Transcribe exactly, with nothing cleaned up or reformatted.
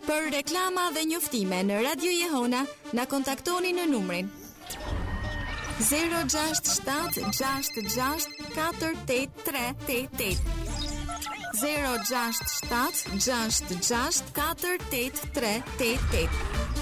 Për reklama dhe njoftime në Radio Jehona, na kontaktoni në numrin zero gjasht shtat gjasht gjasht katër osht tre osht osht zero gjasht shtat gjasht gjasht katër osht tre osht osht.